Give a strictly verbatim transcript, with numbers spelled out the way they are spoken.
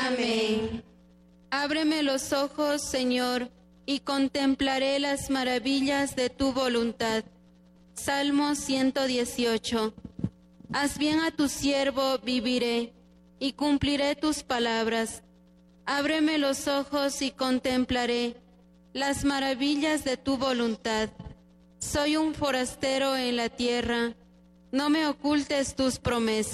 Amén. Ábreme los ojos, Señor, y contemplaré las maravillas de tu voluntad. Salmo ciento dieciocho. Haz bien a tu siervo, viviré, y cumpliré tus palabras. Ábreme los ojos y contemplaré las maravillas de tu voluntad. Soy un forastero en la tierra, no me ocultes tus promesas.